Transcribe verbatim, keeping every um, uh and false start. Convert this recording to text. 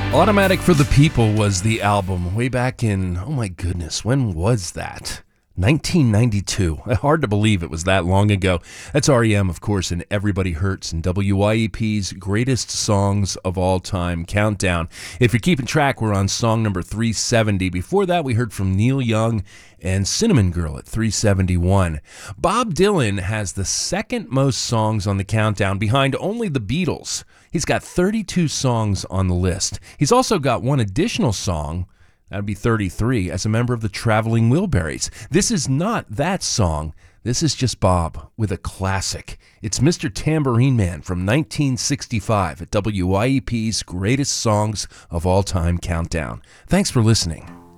Automatic for the People was the album way back in, oh my goodness, when was that? nineteen ninety-two. Hard to believe it was that long ago. That's R E M, of course, and Everybody Hurts in W Y E P's Greatest Songs of All Time Countdown. If you're keeping track, we're on song number three seventy. Before that, we heard from Neil Young and Cinnamon Girl at three seventy-one. Bob Dylan has the second most songs on the countdown, behind only the Beatles. He's got thirty-two songs on the list. He's also got one additional song, that would be thirty-three, as a member of the Traveling Wilburys. This is not that song. This is just Bob with a classic. It's Mister Tambourine Man from nineteen sixty-five at W Y E P's Greatest Songs of All Time Countdown. Thanks for listening.